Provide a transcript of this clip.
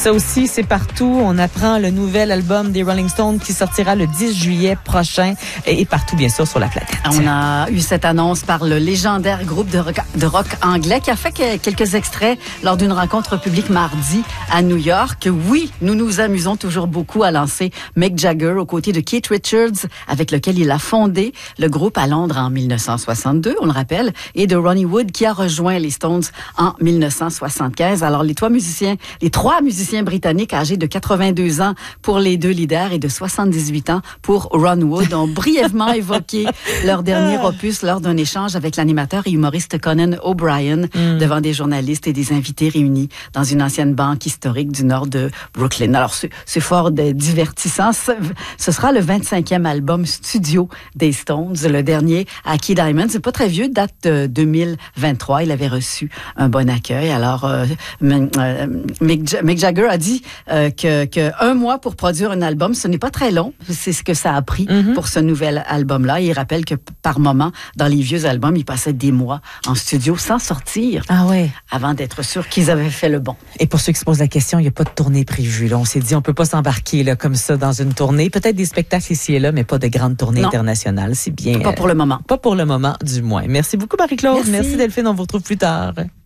Ça aussi, c'est partout. On apprend le nouvel album des Rolling Stones qui sortira le 10 juillet prochain et partout, bien sûr, sur la planète. On a eu cette annonce par le légendaire groupe de rock anglais qui a fait quelques extraits lors d'une rencontre publique mardi à New York. Oui, nous nous amusons toujours beaucoup à lancer Mick Jagger aux côtés de Keith Richards, avec lequel il a fondé le groupe à Londres en 1962, on le rappelle, et de Ronnie Wood qui a rejoint les Stones en 1975. Alors, les trois musiciens britanniques âgés de 82 ans pour les deux leaders et de 78 ans pour Ron Wood ont brièvement évoqué leur dernier opus lors d'un échange avec l'animateur et humoriste Conan O'Brien devant des journalistes et des invités réunis dans une ancienne banque historique du nord de Brooklyn. Alors, c'est fort divertissant. Ce sera le 25e album studio des Stones, le dernier à Key Diamond. C'est pas très vieux, date de 2023. Il avait reçu un bon accueil. Alors, Mick Jagger a dit que 1 mois pour produire un album, ce n'est pas très long. C'est ce que ça a pris pour ce nouvel album-là. Il rappelle que par moment, dans les vieux albums, il passait des mois en studio sans sortir avant d'être sûr qu'ils avaient fait le bon. Et pour ceux qui se posent la question, il n'y a pas de tournée prévue. Là. On s'est dit, on peut pas s'embarquer là, comme ça dans une tournée. Peut-être des spectacles ici et là, mais pas de grandes tournées internationales. C'est bien. Pas pour le moment. Pas pour le moment, du moins. Merci beaucoup, Marie-Claude. Merci Delphine. On vous retrouve plus tard.